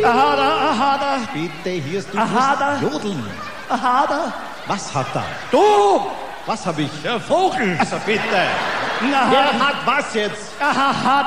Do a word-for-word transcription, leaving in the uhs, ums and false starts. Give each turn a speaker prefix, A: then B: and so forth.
A: Aha, da, aha, da.
B: Bitte, hier ist du
A: Aha, da.
B: musst jodeln.
A: Aha, da.
B: Was hat er?
A: Du,
B: Was hab ich?
A: der Vogel.
B: Also bitte.
A: Na,
B: Wer hat was jetzt?
A: aha,